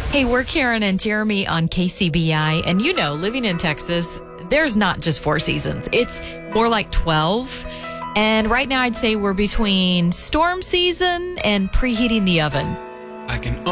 Hey, we're Karen and Jeremy on KCBI. And you know, living in Texas, there's not just 4 seasons. It's more like 12. And right now I'd say we're between storm season and preheating the oven. I can